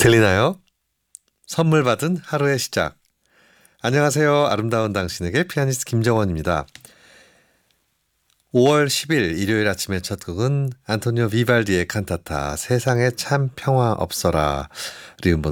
들리나요? 선물 받은 하루의 시작. 안녕하세요. 아름다운 당신에게 피아니스트 김정원입니다. 5월 10일 일요일 아침의 첫 곡은 안토니오 비발디의 칸타타 세상에 참 평화 없어라 리음본